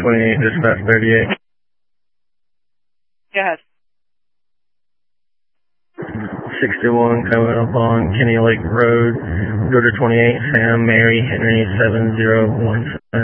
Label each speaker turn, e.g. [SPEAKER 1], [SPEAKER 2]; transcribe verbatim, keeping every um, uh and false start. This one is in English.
[SPEAKER 1] twenty-eight, dispatch thirty-eight.
[SPEAKER 2] Go ahead.
[SPEAKER 1] sixty-one coming up on Kenny Lake Road, Georgia twenty-eight, Sam, Mary, Henry, seven zero one seven.